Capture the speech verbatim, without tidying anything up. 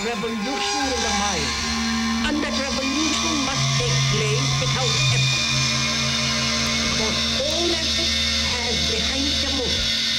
revolution in the mind. And that revolution must take place without effort. Because all effort has behind the motive